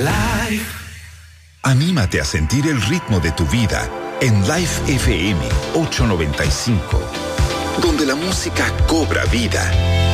Anímate a sentir el ritmo de tu vida en Life FM 895, donde la música cobra vida.